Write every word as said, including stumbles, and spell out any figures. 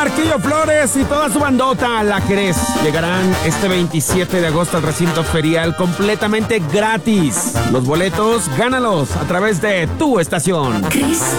Marquillo Flores y toda su bandota, La Jerez, llegarán este veintisiete de agosto al recinto ferial completamente gratis. Los boletos, gánalos a través de tu estación. Cris